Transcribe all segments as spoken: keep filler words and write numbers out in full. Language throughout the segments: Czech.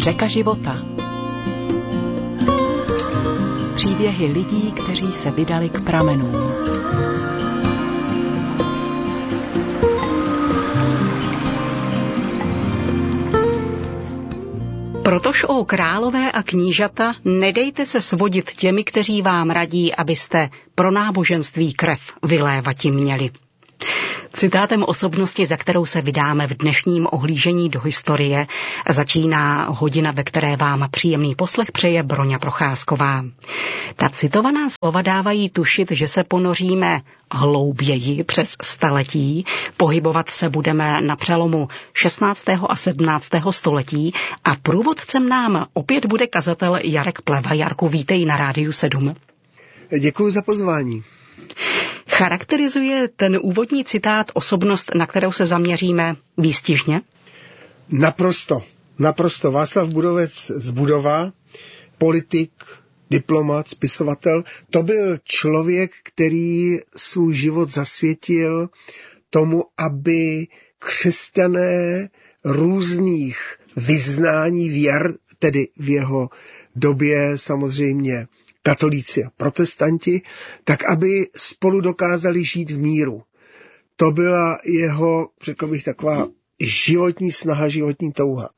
Řeka života. Příběhy lidí, kteří se vydali k pramenům. Protož, o králové a knížata, nedejte se svodit těmi, kteří vám radí, abyste pro náboženství krev vylévati měli. Citátem osobnosti, za kterou se vydáme v dnešním ohlížení do historie, začíná hodina, ve které vám příjemný poslech přeje Broňa Procházková. Ta citovaná slova dávají tušit, že se ponoříme hlouběji přes staletí, pohybovat se budeme na přelomu šestnáctého a sedmnáctého století a průvodcem nám opět bude kazatel Jarek Pleva. Jarku, vítej na Rádiu sedm. Děkuji za pozvání. Charakterizuje ten úvodní citát osobnost, na kterou se zaměříme, výstižně? Naprosto, naprosto. Václav Budovec z Budova, politik, diplomat, spisovatel, to byl člověk, který svůj život zasvětil tomu, aby křesťané různých vyznání věr, tedy v jeho době samozřejmě katolíci a protestanti, tak aby spolu dokázali žít v míru. To byla jeho, řekl bych, taková životní snaha, životní touha.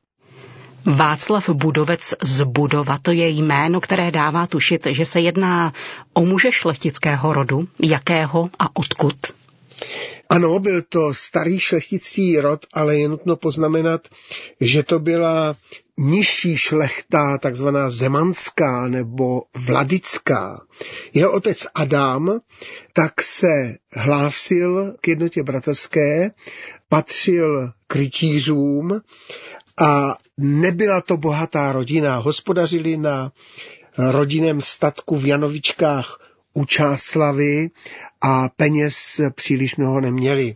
Václav Budovec z Budova, to je jméno, které dává tušit, že se jedná o muže šlechtického rodu. Jakého a odkud? Ano, byl to starý šlechtický rod, ale je nutno poznamenat, že to byla nižší šlechta, takzvaná zemanská nebo vladická. Jeho otec Adam tak se hlásil k jednotě bratrské, patřil k rytířům a nebyla to bohatá rodina. Hospodařili na rodinném statku v Janovičkách u Čáslavi a peněz příliš mnoho neměli.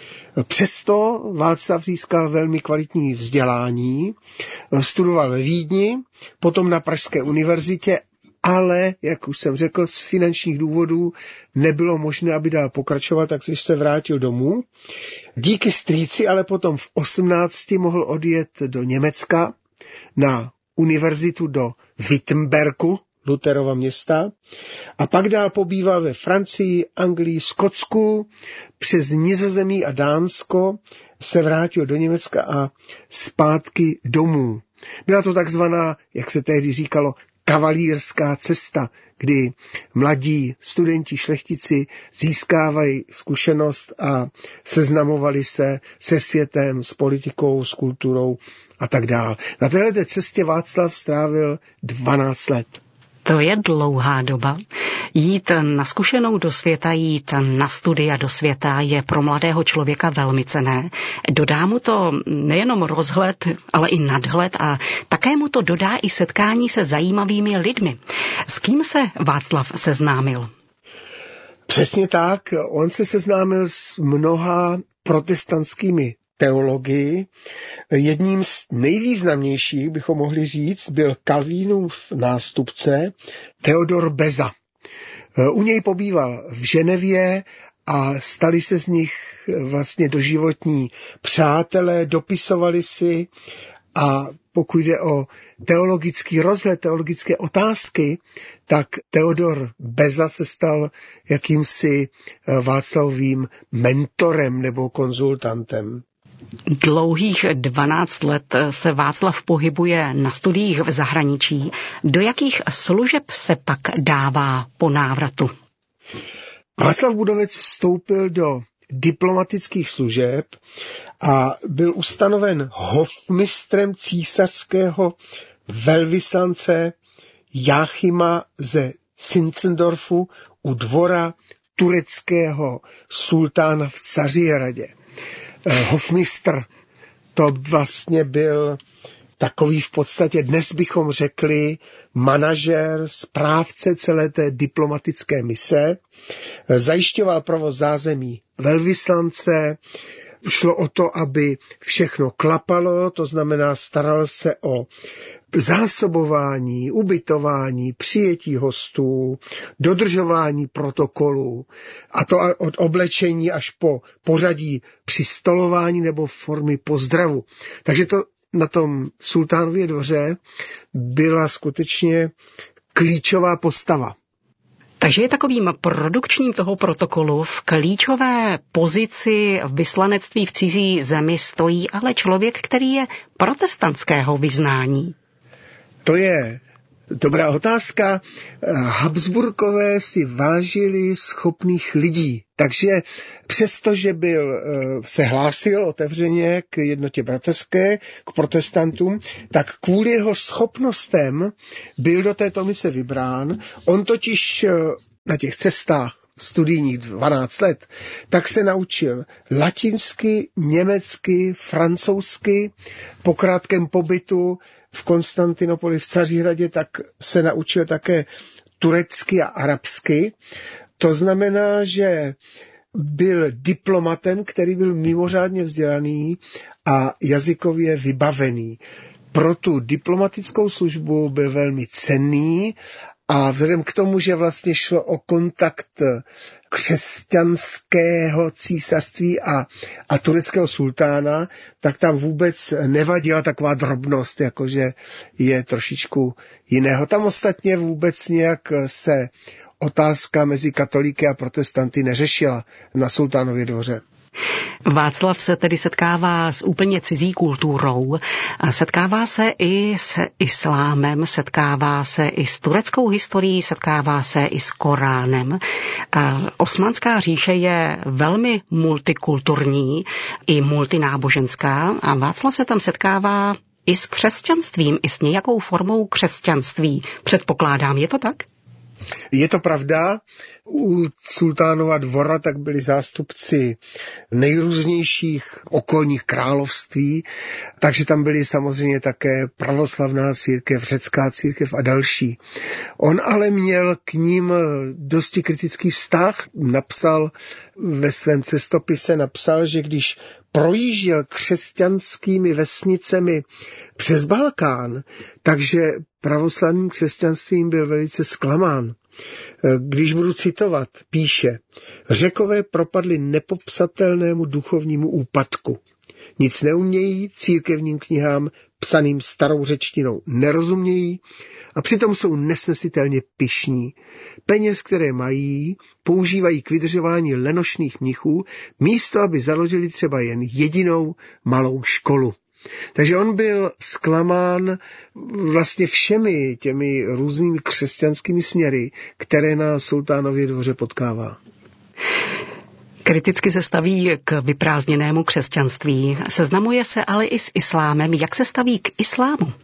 Přesto Václav získal velmi kvalitní vzdělání, studoval ve Vídni, potom na Pražské univerzitě, ale, jak už jsem řekl, z finančních důvodů nebylo možné, aby dál pokračovat, tak se vrátil domů. Díky strýci ale potom v osmnácti mohl odjet do Německa na univerzitu do Wittenbergu, Lutherova města, a pak dál pobýval ve Francii, Anglii, Skotsku, přes Nizozemí a Dánsko se vrátil do Německa a zpátky domů. Byla to takzvaná, jak se tehdy říkalo, kavalírská cesta, kdy mladí studenti šlechtici získávají zkušenost a seznamovali se se světem, s politikou, s kulturou a tak dál. Na této cestě Václav strávil dvanáct let. To je dlouhá doba. Jít na zkušenou do světa, jít na studia do světa je pro mladého člověka velmi cenné. Dodá mu to nejenom rozhled, ale i nadhled a také mu to dodá i setkání se zajímavými lidmi. S kým se Václav seznámil? Přesně tak. On se seznámil s mnoha protestantskými teologii. Jedním z nejvýznamnějších, bychom mohli říct, byl Kalvínův nástupce Theodor Beza. U něj pobýval v Ženevě a stali se z nich vlastně doživotní přátelé, dopisovali si a pokud jde o teologický rozhled, teologické otázky, tak Theodor Beza se stal jakýmsi Václavovým mentorem nebo konzultantem. Dlouhých dvanáct let se Václav pohybuje na studiích v zahraničí. Do jakých služeb se pak dává po návratu? Václav Budovec vstoupil do diplomatických služeb a byl ustanoven hofmistrem císařského velvyslance Jáchyma ze Zinzendorfu u dvora tureckého sultána v Cařihradě. Hofmistr to vlastně byl takový v podstatě, dnes bychom řekli, manažer, správce celé té diplomatické mise, zajišťoval provoz zázemí velvyslance, šlo o to, aby všechno klapalo, to znamená staral se o zásobování, ubytování, přijetí hostů, dodržování protokolů, a to od oblečení až po pořadí při stolování nebo formy pozdravu. Takže to na tom sultánově dvoře byla skutečně klíčová postava. Takže je takovým produkčním toho protokolu v klíčové pozici v vyslanectví v cizí zemi stojí ale člověk, který je protestantského vyznání. To je dobrá otázka. Habsburkové si vážili schopných lidí, takže přestože byl, se hlásil otevřeně k jednotě bratrské, k protestantům, tak kvůli jeho schopnostem byl do této mise vybrán. On totiž na těch cestách studijních dvanáct let, tak se naučil latinsky, německy, francouzsky. Po krátkém pobytu v Konstantinopoli v Cařihradě tak se naučil také turecky a arabsky. To znamená, že byl diplomatem, který byl mimořádně vzdělaný a jazykově vybavený. Pro tu diplomatickou službu byl velmi cenný a vzhledem k tomu, že vlastně šlo o kontakt křesťanského císařství a, a tureckého sultána, tak tam vůbec nevadila taková drobnost, jakože je trošičku jiného. Tam ostatně vůbec nějak se otázka mezi katolíky a protestanty neřešila na sultánově dvoře. Václav se tedy setkává s úplně cizí kulturou, setkává se i s islámem, setkává se i s tureckou historií, setkává se i s Koránem. Osmanská říše je velmi multikulturní i multináboženská a Václav se tam setkává i s křesťanstvím, i s nějakou formou křesťanství. Předpokládám, je to tak? Je to pravda, u sultánova dvora tak byli zástupci nejrůznějších okolních království, takže tam byly samozřejmě také pravoslavná církev, řecká církev a další. On ale měl k ním dosti kritický vztah, napsal ve svém cestopise, napsal, že když projížděl křesťanskými vesnicemi přes Balkán, takže pravoslavným křesťanstvím byl velice zklamán. Když budu citovat, píše, Řekové propadli nepopsatelnému duchovnímu úpadku. Nic neumějí, církevním knihám psaným starou řečtinou nerozumějí a přitom jsou nesnesitelně pyšní. Peněz, které mají, používají k vydržování lenošných mnichů, místo aby založili třeba jen jedinou malou školu. Takže on byl zklamán vlastně všemi těmi různými křesťanskými směry, které na sultánově dvoře potkává. Kriticky se staví k vyprázdněnému křesťanství. Seznamuje se ale i s islámem. Jak se staví k islámu?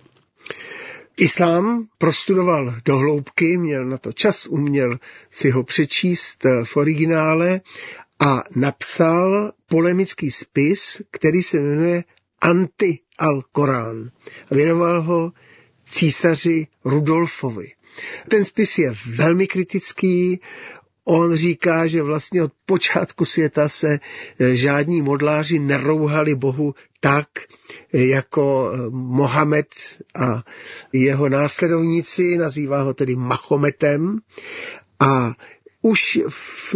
Islám prostudoval do hloubky, měl na to čas, uměl si ho přečíst v originále a napsal polemický spis, který se jmenuje Anti al-Korán. Věnoval ho císaři Rudolfovi. Ten spis je velmi kritický. On říká, že vlastně od počátku světa se žádní modláři nerouhali Bohu tak, jako Mohamed a jeho následovníci, nazývá ho tedy Mahometem. A už v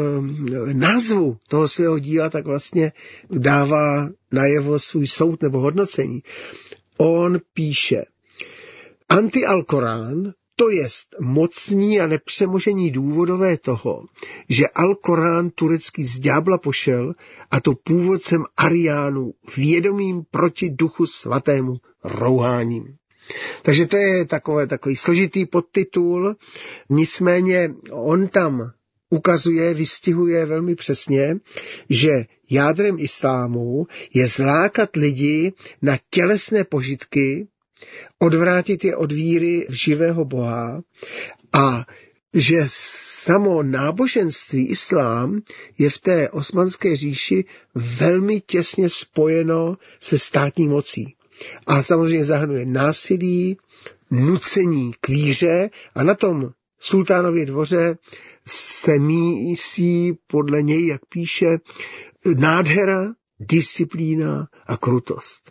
názvu toho svého díla tak vlastně dává najevo svůj soud nebo hodnocení. On píše, Anti al-Korán, to jest mocní a nepřemožení důvodové toho, že Al-Korán turecký z ďábla pošel a to původcem Ariánů vědomým proti duchu svatému rouháním. Takže to je takové, takový složitý podtitul, nicméně on tam ukazuje, vystihuje velmi přesně, že jádrem islámu je zlákat lidi na tělesné požitky, odvrátit je od víry v živého Boha a že samo náboženství islám je v té osmanské říši velmi těsně spojeno se státní mocí. A samozřejmě zahrnuje násilí, nucení k víře a na tom sultánově dvoře se mísí podle něj, jak píše, nádhera, disciplína a krutost.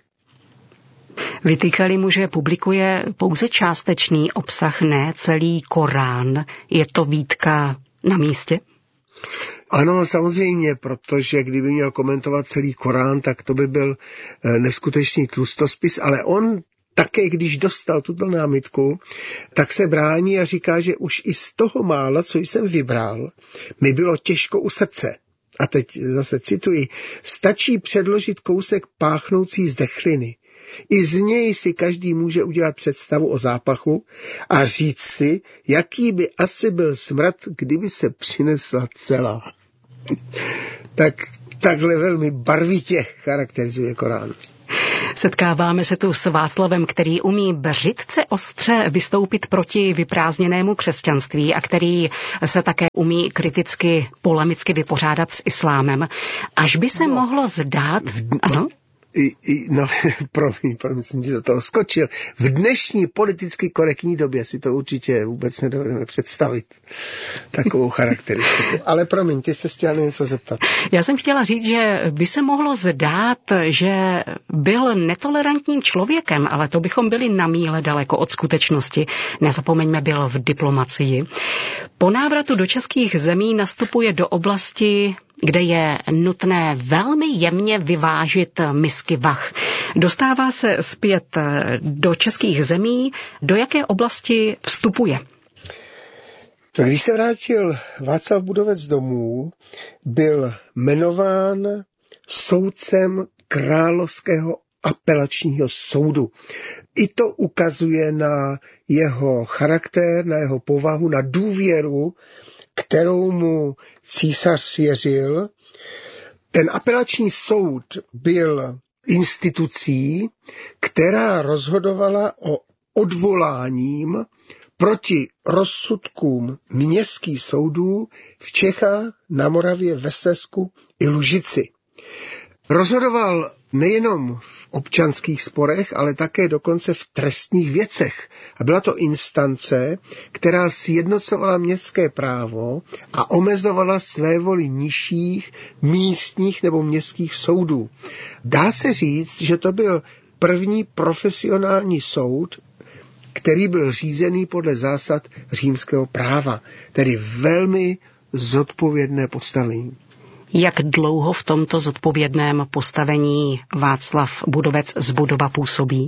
Vytýkali mu, že publikuje pouze částečný obsah, ne celý Korán. Je to výtka na místě? Ano, samozřejmě, protože kdyby měl komentovat celý Korán, tak to by byl neskutečný tlustospis, ale on také, když dostal tuto námitku, tak se brání a říká, že už i z toho mála, co jsem vybral, mi bylo těžko u srdce. A teď zase cituji, stačí předložit kousek páchnoucí zdechliny. I z něj si každý může udělat představu o zápachu a říct si, jaký by asi byl smrad, kdyby se přinesla celá. tak takhle velmi barvitě charakterizuje Korán. Setkáváme se tu s Václavem, který umí břitce ostře vystoupit proti vyprázdněnému křesťanství a který se také umí kriticky, polemicky vypořádat s islámem. Až by se no. mohlo zdát... Ano? I, i, no, promiň, promiň, jsem ti do toho skočil. V dnešní politicky korektní době si to určitě vůbec nedovedeme představit. Takovou charakteristiku. Ale promiň, ty se chtěla něco zeptat. Já jsem chtěla říct, že by se mohlo zdát, že byl netolerantním člověkem, ale to bychom byli na míle daleko od skutečnosti. Nezapomeňme, byl v diplomacii. Po návratu do českých zemí nastupuje do oblasti, kde je nutné velmi jemně vyvážit misky vah. Dostává se zpět do českých zemí. Do jaké oblasti vstupuje? Když se vrátil Václav Budovec domů, byl jmenován soudcem Královského apelačního soudu. I to ukazuje na jeho charakter, na jeho povahu, na důvěru, kterou mu císař svěřil. Ten apelační soud byl institucí, která rozhodovala o odvoláním proti rozsudkům městských soudů v Čechách, na Moravě, ve Slezsku i Lužici. Rozhodoval nejenom v občanských sporech, ale také dokonce v trestních věcech. A byla to instance, která sjednocovala městské právo a omezovala své voli nižších místních nebo městských soudů. Dá se říct, že to byl první profesionální soud, který byl řízený podle zásad římského práva, tedy velmi zodpovědné postavení. Jak dlouho v tomto zodpovědném postavení Václav Budovec z Budova působí?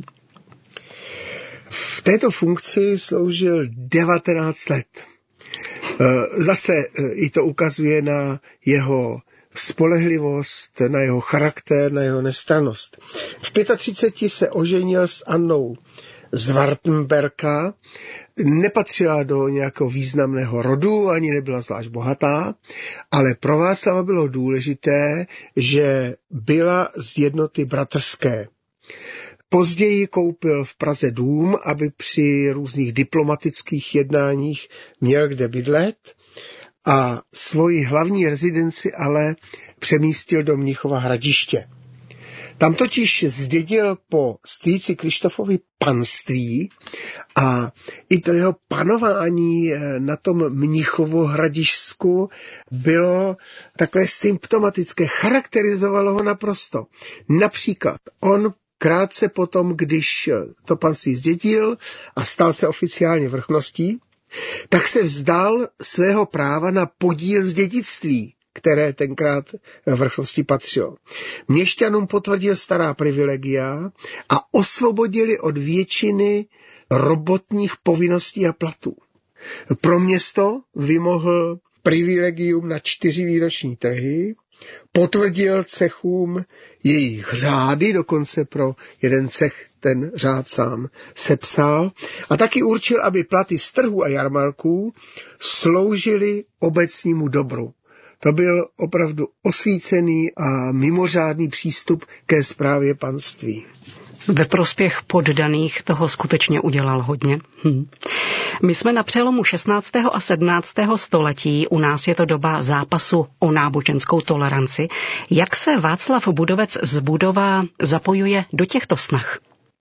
V této funkci sloužil devatenáct let. Zase i to ukazuje na jeho spolehlivost, na jeho charakter, na jeho nestrannost. V třiceti pěti se oženil s Annou z Wartenberka, nepatřila do nějakého významného rodu, ani nebyla zvlášť bohatá, ale pro Václava bylo důležité, že byla z jednoty bratrské. Později koupil v Praze dům, aby při různých diplomatických jednáních měl kde bydlet a svoji hlavní rezidenci ale přemístil do Mnichova Hradiště. Tam totiž zdědil po strýci Krištofovi panství a i to jeho panování na tom Mnichovu-Hradišsku bylo takové symptomatické, charakterizovalo ho naprosto. Například on krátce potom, když to panství zdědil a stal se oficiálně vrchností, tak se vzdal svého práva na podíl z dědictví, které tenkrát vrchnosti patřilo. Měšťanům potvrdil stará privilegia a osvobodili od většiny robotních povinností a platů. Pro město vymohl privilegium na čtyři výroční trhy, potvrdil cechům jejich řády, dokonce pro jeden cech ten řád sám sepsal, a taky určil, aby platy z trhu a jarmarků sloužily obecnímu dobru. To byl opravdu osvícený a mimořádný přístup ke správě panství. Ve prospěch poddaných toho skutečně udělal hodně. Hm. My jsme na přelomu šestnáctého a sedmnáctého století, u nás je to doba zápasu o náboženskou toleranci. Jak se Václav Budovec z Budova zapojuje do těchto snah?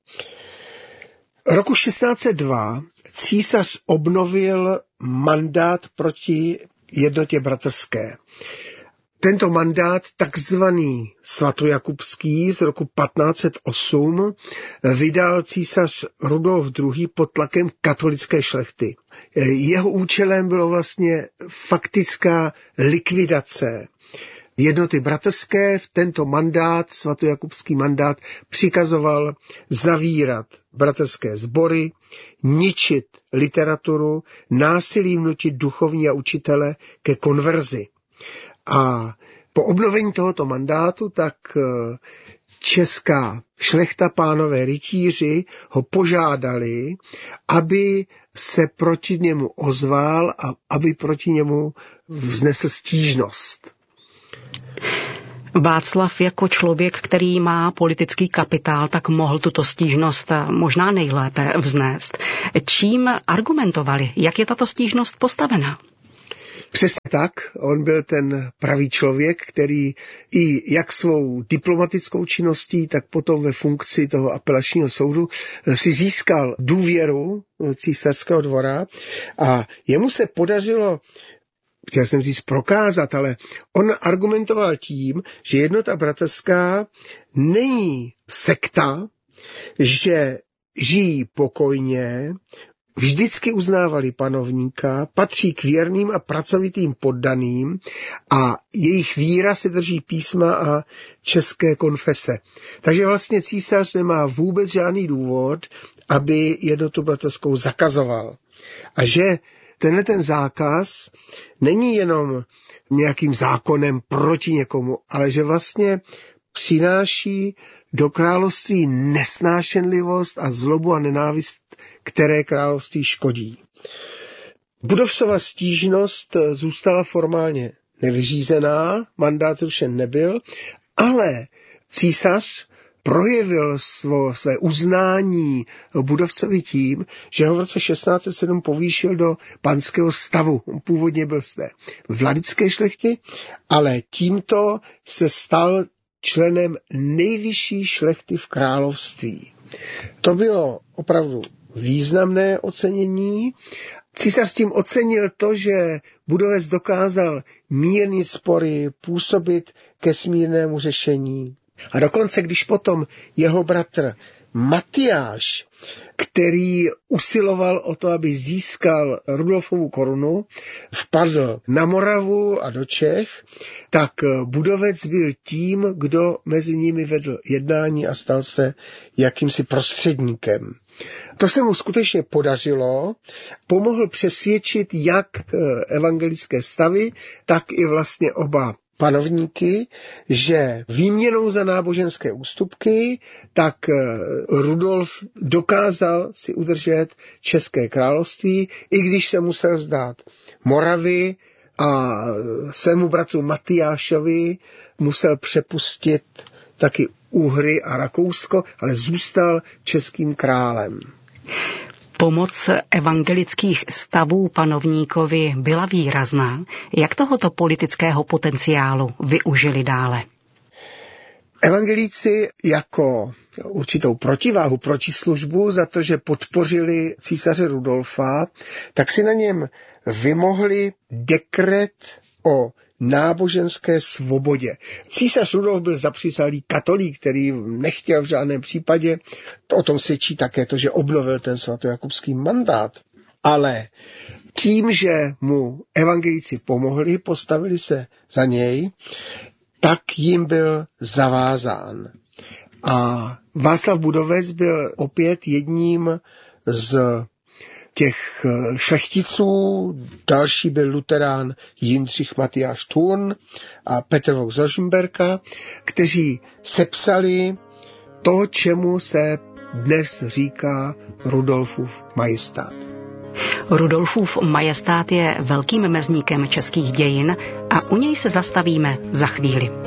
Roku šestnáct set dva císař obnovil mandát proti jednotě bratrské. tento mandát, takzvaný svatojakubský z roku patnáct set osm, vydal císař Rudolf druhý. pod tlakem katolické šlechty. Jeho účelem bylo vlastně faktická likvidace jednoty bratrské. V tento mandát, svatojakubský mandát, přikazoval zavírat bratrské sbory, ničit literaturu, násilím nutit duchovní a učitele ke konverzi. A po obnovení tohoto mandátu tak česká šlechta, pánové rytíři, ho požádali, aby se proti němu ozval a aby proti němu vznesl stížnost. Václav jako člověk, který má politický kapitál, tak mohl tuto stížnost možná nejlépe vznést. Čím argumentovali? Jak je tato stížnost postavena? Přesně tak, on byl ten pravý člověk, který i jak svou diplomatickou činností, tak potom ve funkci toho apelačního soudu si získal důvěru císařského dvora a jemu se podařilo, chtěl jsem říct prokázat, ale on argumentoval tím, že jednota bratrská není sekta, že žijí pokojně, vždycky uznávali panovníka, patří k věrným a pracovitým poddaným a jejich víra se drží písma a české konfese. Takže vlastně císař nemá vůbec žádný důvod, aby jednotu bratrskou zakazoval. A že tenhle ten zákaz není jenom nějakým zákonem proti někomu, ale že vlastně přináší do království nesnášenlivost a zlobu a nenávist, které království škodí. Budovsova stížnost zůstala formálně nevyřízená, mandát zrušen nebyl, ale císař projevil svo, své uznání Budovcovi tím, že ho v roce šestnáct set sedm povýšil do panského stavu. On původně byl z té vladické šlechty, ale tímto se stal členem nejvyšší šlechty v království. To bylo opravdu významné ocenění. Císař tím ocenil to, že Budovec dokázal mírnit spory, působit ke smírnému řešení. A dokonce, když potom jeho bratr Matyáš, který usiloval o to, aby získal Rudolfovu korunu, vpadl na Moravu a do Čech, tak Budovec byl tím, kdo mezi nimi vedl jednání a stal se jakýmsi prostředníkem. To se mu skutečně podařilo, pomohl přesvědčit jak evangelické stavy, tak i vlastně oba panovníky, že výměnou za náboženské ústupky, tak Rudolf dokázal si udržet České království, i když se musel vzdát Moravy a svému bratru Matyášovi musel přepustit taky Uhry a Rakousko, ale zůstal českým králem. Pomoc evangelických stavů panovníkovi byla výrazná. Jak tohoto politického potenciálu využili dále? Evangelíci jako určitou protiváhu, protislužbu za to, že podpořili císaře Rudolfa, tak si na něm vymohli dekret o náboženské svobodě. Císař Rudolf byl zapřísahý katolík, který nechtěl v žádném případě, o tom svědčí také to, že obnovil ten svatojakubský mandát, ale tím, že mu evangelíci pomohli, postavili se za něj, tak jim byl zavázán. A Václav Budovec byl opět jedním z těch šlechticů, další byl luterán Jindřich Matyáš Thurn a Petr Vok z Rožmberka, kteří sepsali to, čemu se dnes říká Rudolfův majestát. Rudolfův majestát je velkým mezníkem českých dějin a u něj se zastavíme za chvíli.